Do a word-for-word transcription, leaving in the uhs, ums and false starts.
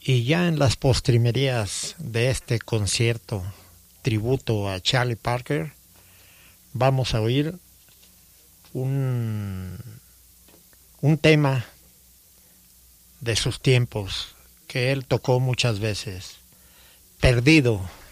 Y ya en las postrimerías de este concierto tributo a Charlie Parker, vamos a oír un, un tema de sus tiempos que él tocó muchas veces, Perdido.